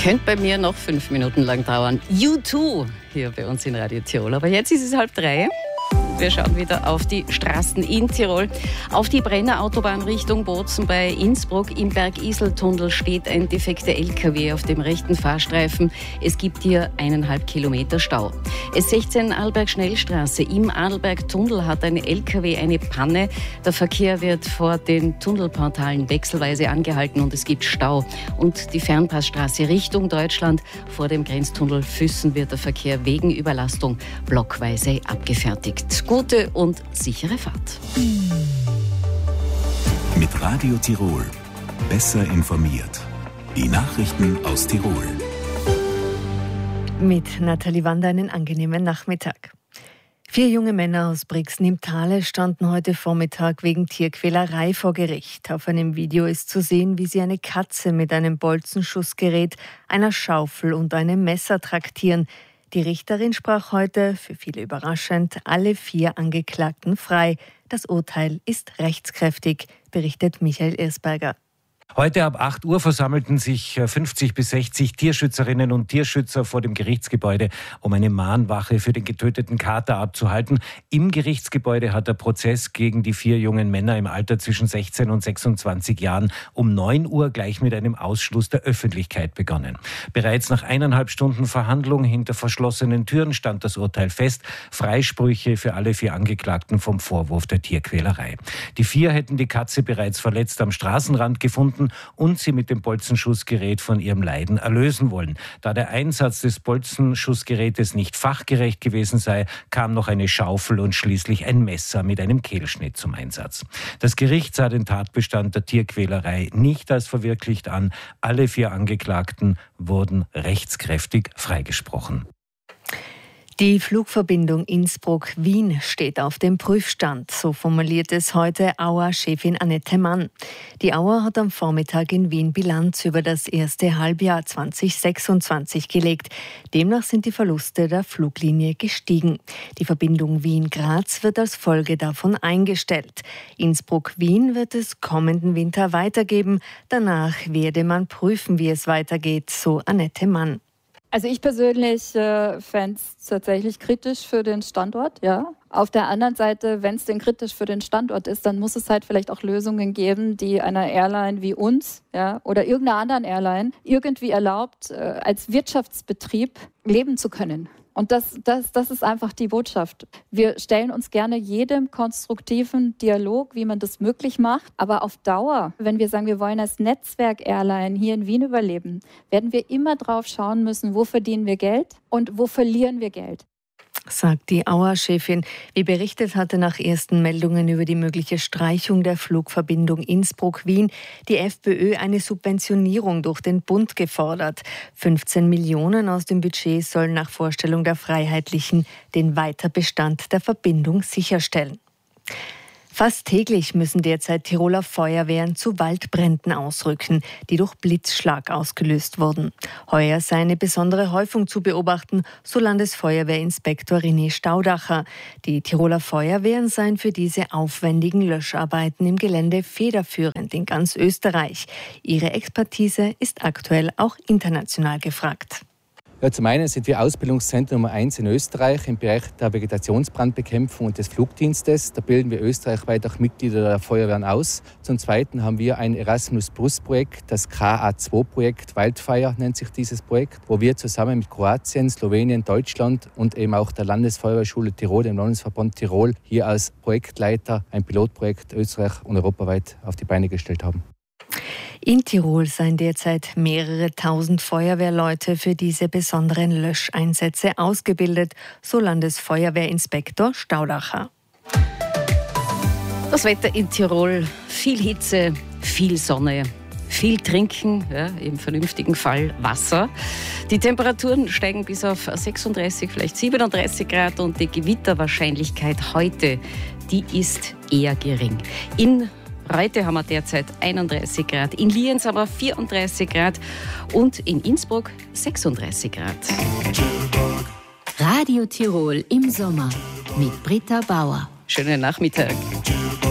Könnte bei mir noch 5 Minuten lang dauern. U2 hier bei uns in Radio Tirol. Aber jetzt ist es 2:30. Wir schauen wieder auf die Straßen in Tirol. Auf die Brenner Autobahn Richtung Bozen bei Innsbruck. Im Bergisel-Tunnel steht ein defekter LKW auf dem rechten Fahrstreifen. Es gibt hier 1,5 Kilometer Stau. S16 Arlberg-Schnellstraße. Im Arlberg-Tunnel hat ein LKW eine Panne. Der Verkehr wird vor den Tunnelportalen wechselweise angehalten und es gibt Stau. Und die Fernpassstraße Richtung Deutschland. Vor dem Grenztunnel Füssen wird der Verkehr wegen Überlastung blockweise abgefertigt. Gute und sichere Fahrt. Mit Radio Tirol. Besser informiert. Die Nachrichten aus Tirol. Mit Nathalie Wander einen angenehmen Nachmittag. 4 junge Männer aus Brixen im Thale standen heute Vormittag wegen Tierquälerei vor Gericht. Auf einem Video ist zu sehen, wie sie eine Katze mit einem Bolzenschussgerät, einer Schaufel und einem Messer traktieren. Die Richterin sprach heute, für viele überraschend, alle 4 Angeklagten frei. Das Urteil ist rechtskräftig, berichtet Michael Irsberger. Heute ab 8 Uhr versammelten sich 50 bis 60 Tierschützerinnen und Tierschützer vor dem Gerichtsgebäude, um eine Mahnwache für den getöteten Kater abzuhalten. Im Gerichtsgebäude hat der Prozess gegen die 4 jungen Männer im Alter zwischen 16 und 26 Jahren um 9 Uhr gleich mit einem Ausschluss der Öffentlichkeit begonnen. Bereits nach 1,5 Stunden Verhandlung hinter verschlossenen Türen stand das Urteil fest. Freisprüche für alle 4 Angeklagten vom Vorwurf der Tierquälerei. Die 4 hätten die Katze bereits verletzt am Straßenrand gefunden und sie mit dem Bolzenschussgerät von ihrem Leiden erlösen wollen. Da der Einsatz des Bolzenschussgerätes nicht fachgerecht gewesen sei, kam noch eine Schaufel und schließlich ein Messer mit einem Kehlschnitt zum Einsatz. Das Gericht sah den Tatbestand der Tierquälerei nicht als verwirklicht an. Alle 4 Angeklagten wurden rechtskräftig freigesprochen. Die Flugverbindung Innsbruck-Wien steht auf dem Prüfstand, so formuliert es heute Auer-Chefin Annette Mann. Die Auer hat am Vormittag in Wien Bilanz über das erste Halbjahr 2026 gelegt. Demnach sind die Verluste der Fluglinie gestiegen. Die Verbindung Wien-Graz wird als Folge davon eingestellt. Innsbruck-Wien wird es kommenden Winter weitergeben. Danach werde man prüfen, wie es weitergeht, so Annette Mann. Also ich persönlich fände es tatsächlich kritisch für den Standort, ja. Auf der anderen Seite, wenn es denn kritisch für den Standort ist, dann muss es halt vielleicht auch Lösungen geben, die einer Airline wie uns, ja, oder irgendeiner anderen Airline irgendwie erlaubt, als Wirtschaftsbetrieb leben zu können. Und das ist einfach die Botschaft. Wir stellen uns gerne jedem konstruktiven Dialog, wie man das möglich macht. Aber auf Dauer, wenn wir sagen, wir wollen als Netzwerk-Airline hier in Wien überleben, werden wir immer drauf schauen müssen, wo verdienen wir Geld und wo verlieren wir Geld. Sagt die Auer-Chefin. Wie berichtet hatte nach ersten Meldungen über die mögliche Streichung der Flugverbindung Innsbruck-Wien die FPÖ eine Subventionierung durch den Bund gefordert. 15 Millionen aus dem Budget sollen nach Vorstellung der Freiheitlichen den Weiterbestand der Verbindung sicherstellen. Fast täglich müssen derzeit Tiroler Feuerwehren zu Waldbränden ausrücken, die durch Blitzschlag ausgelöst wurden. Heuer sei eine besondere Häufung zu beobachten, so Landesfeuerwehrinspektor René Staudacher. Die Tiroler Feuerwehren seien für diese aufwendigen Löscharbeiten im Gelände federführend in ganz Österreich. Ihre Expertise ist aktuell auch international gefragt. Ja, zum einen sind wir Ausbildungszentrum Nummer 1 in Österreich im Bereich der Vegetationsbrandbekämpfung und des Flugdienstes. Da bilden wir österreichweit auch Mitglieder der Feuerwehren aus. Zum Zweiten haben wir ein Erasmus-Plus-Projekt, das KA2-Projekt, Wildfire nennt sich dieses Projekt, wo wir zusammen mit Kroatien, Slowenien, Deutschland und eben auch der Landesfeuerwehrschule Tirol, dem Landesverband Tirol, hier als Projektleiter ein Pilotprojekt Österreich und europaweit auf die Beine gestellt haben. In Tirol seien derzeit mehrere tausend Feuerwehrleute für diese besonderen Löscheinsätze ausgebildet, so Landesfeuerwehrinspektor Staudacher. Das Wetter in Tirol, viel Hitze, viel Sonne, viel Trinken, ja, im vernünftigen Fall Wasser. Die Temperaturen steigen bis auf 36, vielleicht 37 Grad und die Gewitterwahrscheinlichkeit heute, die ist eher gering. In Heute haben wir derzeit 31 Grad, in Lienz aber 34 Grad und in Innsbruck 36 Grad. Radio Tirol im Sommer mit Britta Bauer. Schönen Nachmittag.